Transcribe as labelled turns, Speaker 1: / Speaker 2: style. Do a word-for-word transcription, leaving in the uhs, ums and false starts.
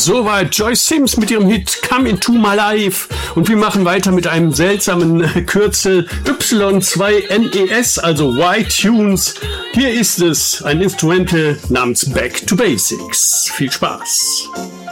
Speaker 1: Soweit Joyce Sims mit ihrem Hit Come Into My Life. Und wir machen weiter mit einem seltsamen Kürzel Y zwei N E S, also Y-Tunes. Hier ist es, ein Instrumental namens Back to Basics. Viel Spaß.